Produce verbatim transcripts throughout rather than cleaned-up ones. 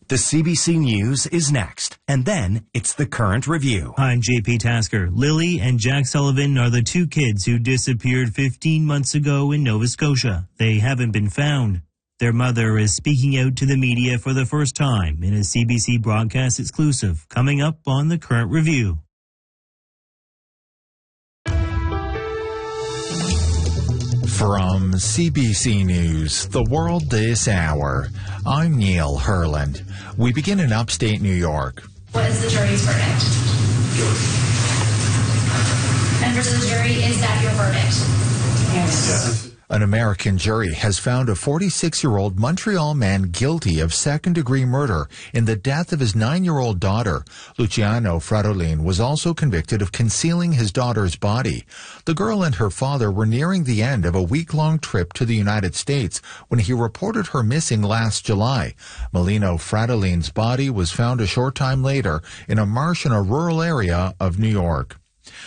The C B C News is next, and then it's the Current Review. I'm J P Tasker. Lily and Jack Sullivan are the two kids who disappeared fifteen months ago in Nova Scotia. They haven't been found. Their mother is speaking out to the media for the first time in a C B C broadcast exclusive, coming up on the Current Review. From C B C News, The World This Hour, I'm Neil Herland. We begin in upstate New York. What is the jury's verdict? Guilty. Members of the jury, is that your verdict? Yes. Yes. An American jury has found a forty-six-year-old Montreal man guilty of second-degree murder in the death of his nine-year-old daughter. Luciano Fratolin was also convicted of concealing his daughter's body. The girl and her father were nearing the end of a week-long trip to the United States when he reported her missing last July. Melino Fratolin's body was found a short time later in a marsh in a rural area of New York.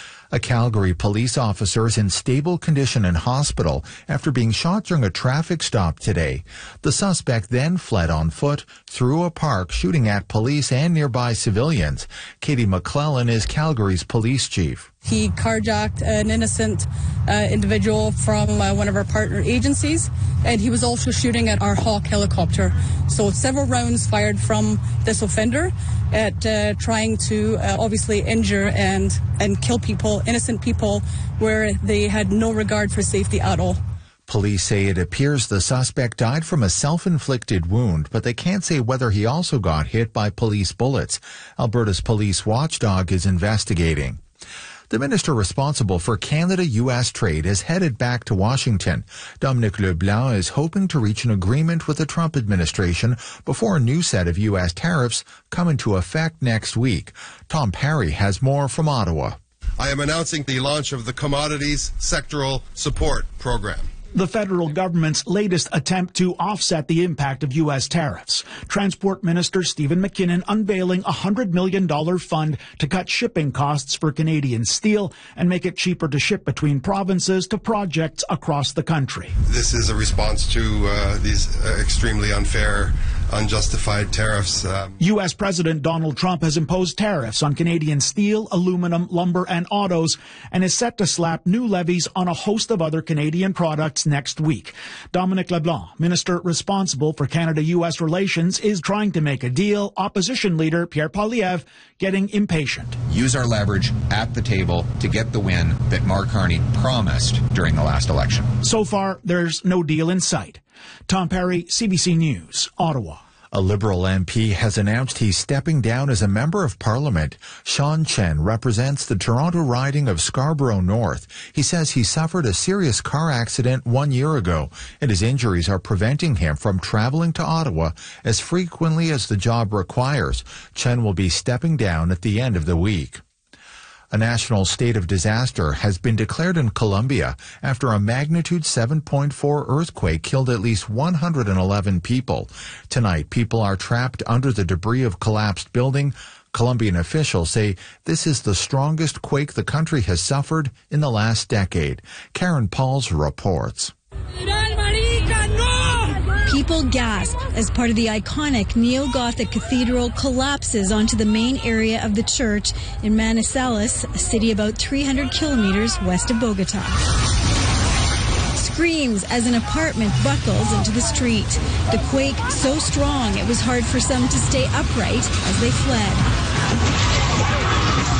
A Calgary police officer is in stable condition in hospital after being shot during a traffic stop today. The suspect then fled on foot through a park, shooting at police and nearby civilians. Katie McClellan is Calgary's police chief. He carjacked an innocent uh, individual from uh, one of our partner agencies, and he was also shooting at our Hawk helicopter. So several rounds fired from this offender at uh, trying to uh, obviously injure and, and kill people, innocent people, where they had no regard for safety at all. Police say it appears the suspect died from a self-inflicted wound, but they can't say whether he also got hit by police bullets. Alberta's police watchdog is investigating. The minister responsible for Canada-U S trade is headed back to Washington. Dominic LeBlanc is hoping to reach an agreement with the Trump administration before a new set of U S tariffs come into effect next week. Tom Parry has more from Ottawa. I am announcing the launch of the Commodities Sectoral Support Program. The federal government's latest attempt to offset the impact of U S tariffs. Transport Minister Stephen McKinnon unveiling a one hundred million dollars fund to cut shipping costs for Canadian steel and make it cheaper to ship between provinces to projects across the country. This is a response to uh, these uh, extremely unfair, unjustified tariffs. Um, U S President Donald Trump has imposed tariffs on Canadian steel, aluminum, lumber, and autos, and is set to slap new levies on a host of other Canadian products next week. Dominic LeBlanc, minister responsible for Canada-U S relations, is trying to make a deal. Opposition leader Pierre Poilievre getting impatient. Use our leverage at the table to get the win that Mark Carney promised during the last election. So far, there's no deal in sight. Tom Parry, C B C News, Ottawa. A Liberal M P has announced he's stepping down as a Member of Parliament. Sean Chen represents the Toronto riding of Scarborough North. He says he suffered a serious car accident one year ago, and his injuries are preventing him from traveling to Ottawa as frequently as the job requires. Chen will be stepping down at the end of the week. A national state of disaster has been declared in Colombia after a magnitude seven point four earthquake killed at least one hundred eleven people. Tonight, people are trapped under the debris of collapsed building. Colombian officials say this is the strongest quake the country has suffered in the last decade. Karen Pauls reports. People gasp as part of the iconic neo-Gothic cathedral collapses onto the main area of the church in Manizales, a city about three hundred kilometers west of Bogota. Screams as an apartment buckles into the street. The quake so strong it was hard for some to stay upright as they fled.